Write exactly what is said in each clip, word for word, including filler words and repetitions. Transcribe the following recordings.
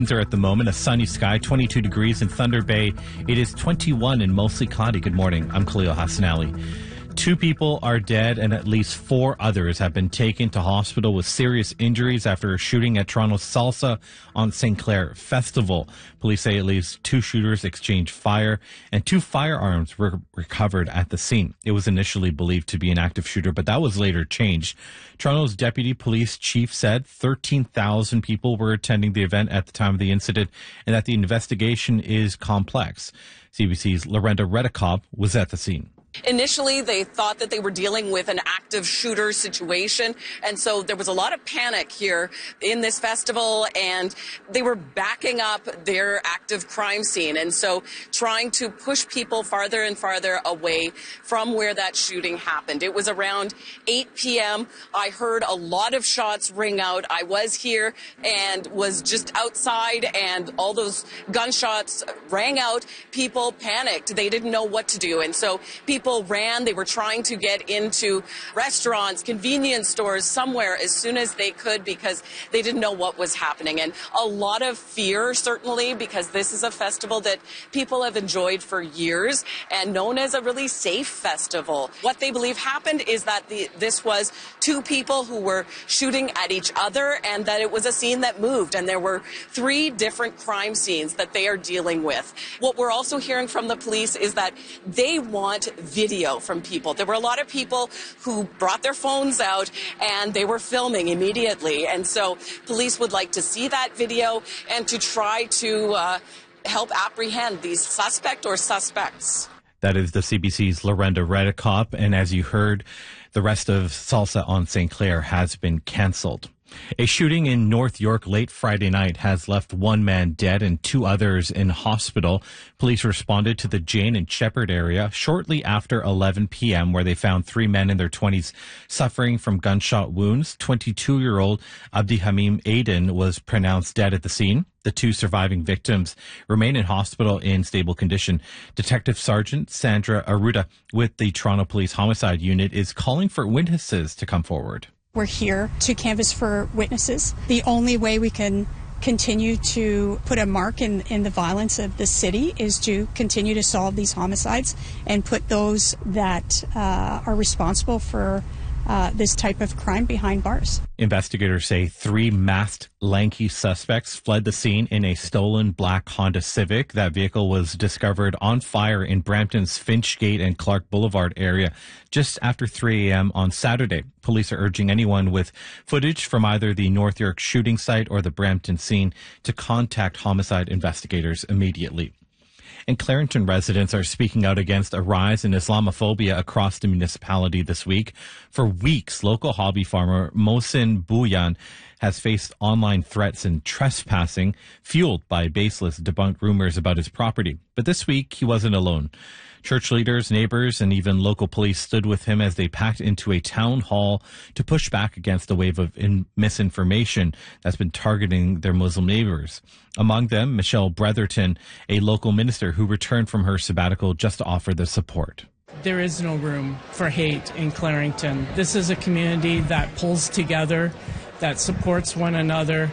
Are at the moment a sunny sky, twenty-two degrees in Thunder Bay. It is twenty-one in mostly cloudy. Good morning. I'm Khalil Hassan Ali. Two people are dead and at least four others have been taken to hospital with serious injuries after a shooting at Toronto's Salsa on Saint Clair Festival. Police say at least two shooters exchanged fire and two firearms were recovered at the scene. It was initially believed to be an active shooter, but that was later changed. Toronto's deputy police chief said thirteen thousand people were attending the event at the time of the incident and that the investigation is complex. C B C's Lorenda Redekop was at the scene. Initially, they thought that they were dealing with an active shooter situation, and so there was a lot of panic here in this festival, and they were backing up their active crime scene, and so trying to push people farther and farther away from where that shooting happened. It was around eight p.m. I heard a lot of shots ring out. I was here and was just outside, and all those gunshots rang out. People panicked. They didn't know what to do, and so people People ran. They were trying to get into restaurants, convenience stores, somewhere as soon as they could because they didn't know what was happening. And a lot of fear, certainly, because this is a festival that people have enjoyed for years and known as a really safe festival. What they believe happened is that the, this was two people who were shooting at each other and that it was a scene that moved. And there were three different crime scenes that they are dealing with. What we're also hearing from the police is that they want video from people. There were a lot of people who brought their phones out and they were filming immediately. And so police would like to see that video and to try to uh, help apprehend these suspect or suspects. That is the C B C's Lorenda Redekop. And as you heard, the rest of Salsa on Saint Clair has been canceled. A shooting in North York late Friday night has left one man dead and two others in hospital. Police responded to the Jane and Shepherd area shortly after eleven p.m. where they found three men in their twenties suffering from gunshot wounds. twenty-two-year-old Abdi Hamim Aiden was pronounced dead at the scene. The two surviving victims remain in hospital in stable condition. Detective Sergeant Sandra Aruda with the Toronto Police Homicide Unit is calling for witnesses to come forward. We're here to canvass for witnesses. The only way we can continue to put a mark in, in the violence of the city is to continue to solve these homicides and put those that uh, are responsible for uh, this type of crime behind bars. Investigators say three masked, lanky suspects fled the scene in a stolen black Honda Civic. That vehicle was discovered on fire in Brampton's Finchgate and Clark Boulevard area just after three a.m. on Saturday. Police are urging anyone with footage from either the North York shooting site or the Brampton scene to contact homicide investigators immediately. And Clarington residents are speaking out against a rise in Islamophobia across the municipality this week. For weeks, local hobby farmer Mohsin Bouyan has faced online threats and trespassing, fueled by baseless debunked rumors about his property. But this week, he wasn't alone. Church leaders, neighbors, and even local police stood with him as they packed into a town hall to push back against a wave of in- misinformation that's been targeting their Muslim neighbors. Among them, Michelle Bretherton, a local minister who returned from her sabbatical just to offer the support. There is no room for hate in Clarington. This is a community that pulls together, that supports one another,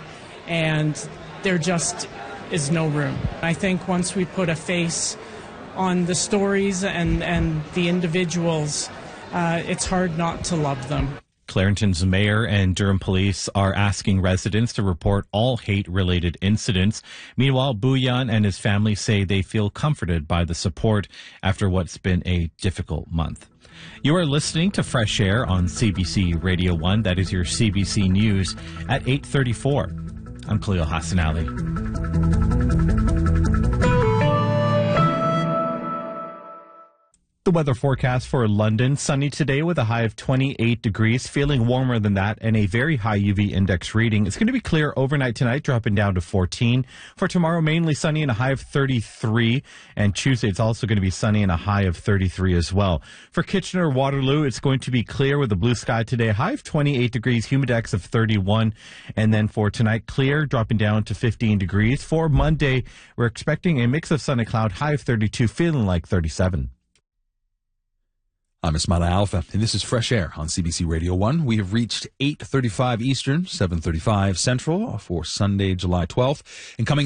and there just is no room. I think once we put a face on the stories and, and the individuals, uh, it's hard not to love them. Clarington's mayor and Durham police are asking residents to report all hate-related incidents. Meanwhile, Bouyan and his family say they feel comforted by the support after what's been a difficult month. You are listening to Fresh Air on C B C Radio one. That is your C B C News at eight thirty-four. I'm Khalil Hassan Ali. The weather forecast for London, sunny today with a high of twenty-eight degrees, feeling warmer than that and a very high U V index reading. It's going to be clear overnight tonight, dropping down to fourteen. For tomorrow, mainly sunny and a high of thirty-three. And Tuesday, it's also going to be sunny and a high of thirty-three as well. For Kitchener-Waterloo, it's going to be clear with a blue sky today, a high of twenty-eight degrees, humidex of thirty-one. And then for tonight, clear, dropping down to fifteen degrees. For Monday, we're expecting a mix of sun and cloud, high of thirty-two, feeling like thirty-seven. I'm Ismaila Alfa, and this is Fresh Air on C B C Radio one. We have reached eight thirty-five Eastern, seven thirty-five Central for Sunday, July twelfth. And coming